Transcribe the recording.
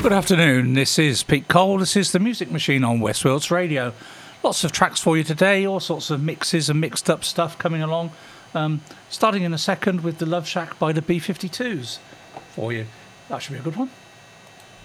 Good afternoon, this is Pete Cole, this is the Music Machine on Westfields Radio. Lots of tracks for you today, all sorts of mixes and mixed up stuff coming along. Starting in a second with the Love Shack by the B-52s for you. That should be a good one.